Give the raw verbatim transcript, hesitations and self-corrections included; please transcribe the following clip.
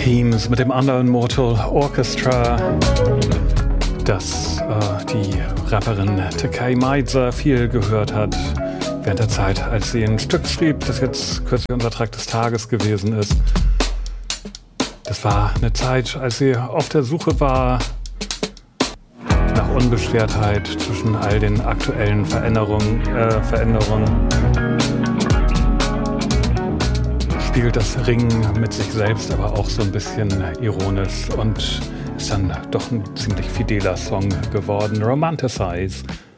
Heems mit dem Unknown Mortal Orchestra, das äh, die Rapperin Tekay Meiza viel gehört hat während der Zeit, als sie ein Stück schrieb, das jetzt kürzlich unser Track des Tages gewesen ist. Das war eine Zeit, als sie auf der Suche war nach Unbeschwertheit zwischen all den aktuellen Veränderungen, äh, Veränderungen. Spiegelt das Ringen mit sich selbst aber auch so ein bisschen ironisch und ist dann doch ein ziemlich fideler Song geworden. Romanticize